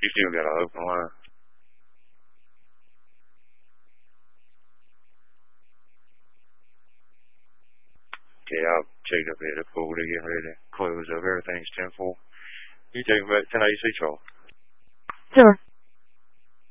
You still got an open line. Okay, I'll check up here at the pool. They're getting ready to close up. Everything's 10-4. You take them back 10 AC, Charles. Sure.